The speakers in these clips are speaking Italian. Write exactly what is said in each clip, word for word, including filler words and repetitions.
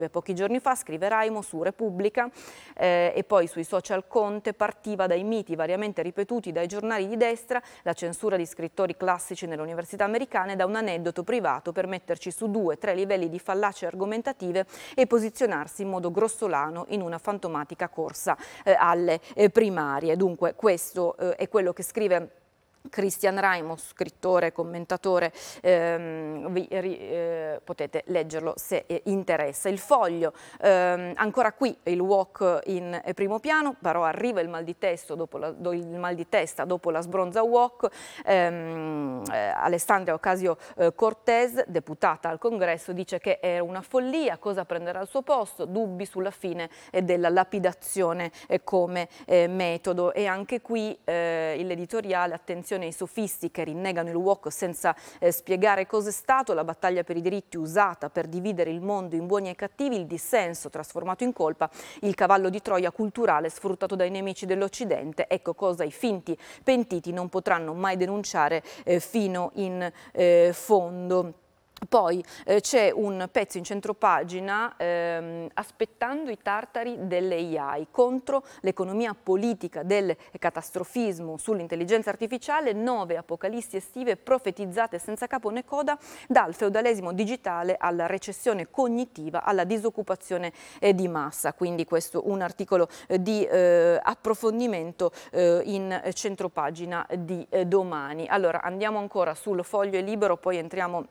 Pochi giorni fa, scrive Raimo, su Repubblica eh, e poi sui social Conte partiva dai miti variamente ripetuti dai giornali di destra, la censura di scrittori classici nelle università americane, da un aneddoto privato per metterci su due, tre livelli di fallacie argomentative e posizionarsi in modo grossolano in una fantomatica corsa eh, alle eh, primarie. Dunque questo eh, è quello che scrive Christian Raimo, scrittore, commentatore, ehm, vi, eh, potete leggerlo se eh, interessa. Il Foglio, ehm, ancora qui il walk in primo piano, però arriva il mal di testa dopo la, do, il mal di testa dopo la sbronza walk. ehm, eh, Alessandria Ocasio-Cortez, eh, deputata al Congresso, dice che è una follia, cosa prenderà al suo posto, dubbi sulla fine eh, della lapidazione eh, come eh, metodo. E anche qui eh, l'editoriale, attenzione, i sofisti che rinnegano il walk senza eh, spiegare cos'è stato, la battaglia per i diritti usata per dividere il mondo in buoni e cattivi, il dissenso trasformato in colpa, il cavallo di Troia culturale sfruttato dai nemici dell'Occidente. Ecco cosa i finti pentiti non potranno mai denunciare eh, fino in eh, fondo. Poi eh, c'è un pezzo in centropagina, ehm, aspettando i tartari delle A I, contro l'economia politica del catastrofismo sull'intelligenza artificiale, nove apocalissi estive profetizzate senza capo né coda, dal feudalesimo digitale alla recessione cognitiva, alla disoccupazione eh, di massa. Quindi questo un articolo eh, di eh, approfondimento eh, in centropagina di eh, domani. Allora andiamo ancora sul Foglio e Libero, poi entriamo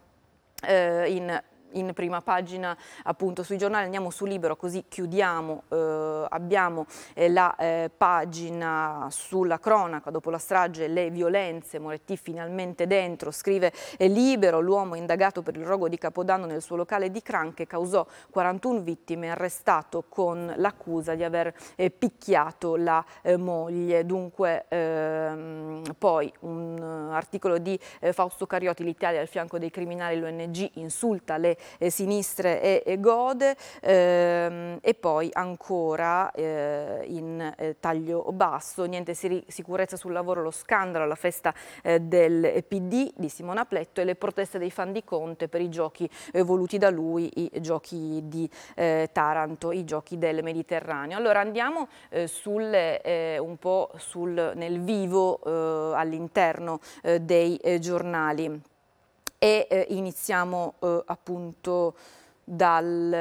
In, in prima pagina appunto sui giornali, andiamo su Libero così chiudiamo. Eh, abbiamo eh, la eh, pagina sulla cronaca dopo la strage, le violenze, Moretti finalmente dentro, scrive eh, Libero, l'uomo indagato per il rogo di Capodanno nel suo locale di Kran che causò quarantuno vittime, arrestato con l'accusa di aver eh, picchiato la eh, moglie. Dunque ehm, poi un uh, articolo di eh, Fausto Cariotti, l'Italia al fianco dei criminali, l'O N G insulta le Eh, sinistre e, e gode, ehm, e poi ancora eh, in eh, taglio basso, niente sicurezza sul lavoro, lo scandalo alla festa eh, del P D di Simona Pletto e le proteste dei fan di Conte per i giochi eh, voluti da lui, i giochi di eh, Taranto, i giochi del Mediterraneo. Allora andiamo eh, sul, eh, un po' sul, nel vivo eh, all'interno eh, dei eh, giornali. E eh, iniziamo eh, appunto dal,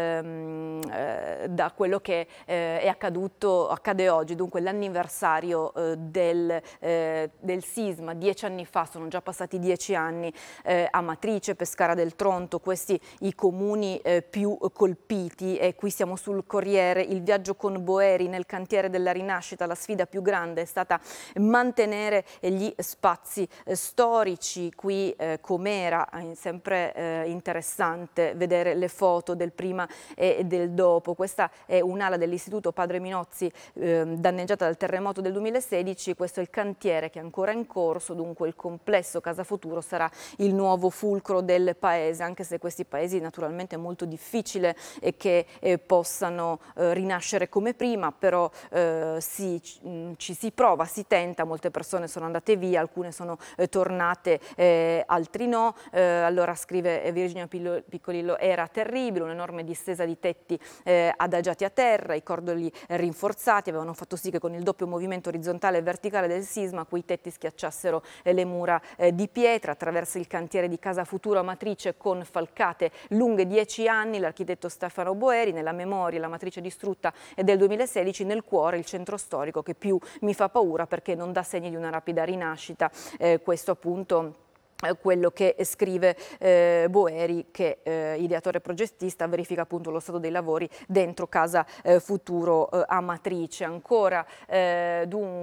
eh, da quello che eh, è accaduto, accade oggi, dunque l'anniversario eh, del, eh, del sisma. Dieci anni fa, sono già passati dieci anni, eh, Amatrice, Pescara del Tronto, questi i comuni eh, più colpiti. E qui siamo sul Corriere, il viaggio con Boeri nel cantiere della rinascita, la sfida più grande è stata mantenere gli spazi eh, storici. Qui eh, com'era, è sempre eh, interessante vedere le foto del prima e del dopo. Questa è un'ala dell'Istituto Padre Minozzi eh, danneggiata dal terremoto del duemilasedici. Questo è il cantiere che è ancora in corso, dunque il complesso Casa Futuro sarà il nuovo fulcro del paese, anche se questi paesi naturalmente è molto difficile eh, che eh, possano eh, rinascere come prima, però eh, si, ci si prova, si tenta, molte persone sono andate via, alcune sono eh, tornate, eh, altri no. Eh, allora scrive Virginia Piccolillo, era terribile, un'enorme distesa di tetti eh, adagiati a terra, i cordoli rinforzati avevano fatto sì che con il doppio movimento orizzontale e verticale del sisma quei tetti schiacciassero eh, le mura eh, di pietra. Attraverso il cantiere di Casa Futuro Amatrice con falcate lunghe dieci anni, l'architetto Stefano Boeri, nella memoria la matrice distrutta è del duemilasedici, nel cuore il centro storico che più mi fa paura perché non dà segni di una rapida rinascita. Eh, questo appunto quello che scrive eh, Boeri, che eh, ideatore e progettista, verifica appunto lo stato dei lavori dentro Casa eh, Futuro eh, Amatrice. Ancora eh,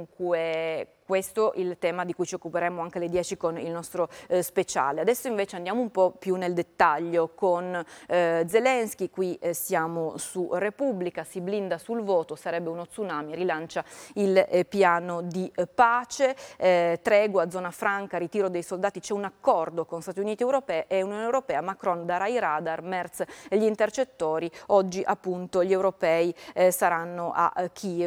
dunque questo il tema di cui ci occuperemo anche alle dieci con il nostro eh, speciale. Adesso invece andiamo un po' più nel dettaglio con eh, Zelensky. Qui eh, siamo su Repubblica, si blinda sul voto, sarebbe uno tsunami, rilancia il eh, piano di eh, pace, eh, tregua, zona franca, ritiro dei soldati, c'è un accordo con Stati Uniti Europei e Unione Europea, Macron darà i radar, Merz gli intercettori. Oggi appunto gli europei eh, saranno a eh, Kiev.